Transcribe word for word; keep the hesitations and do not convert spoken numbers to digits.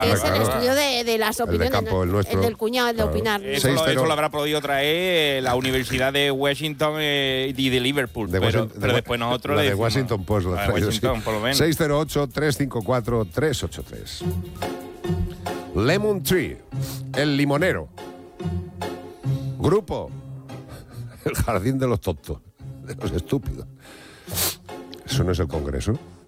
Es claro, el claro. estudio de, de las El de opiniones. campo, ¿no? el nuestro. del cuñado, el de Claro. opinar. Eso, lo, eso lo habrá podido traer la Universidad de Washington eh, y de Liverpool. De pero, Washington- pero de- después nosotros la le de decimos, Washington Post lo ha la de traído, Washington, sí. por lo menos. seis cero ocho, tres cinco cuatro, tres ocho tres. Lemon Tree, el limonero. Grupo, el jardín de los tontos, de los estúpidos. ¿Eso no es el Congreso?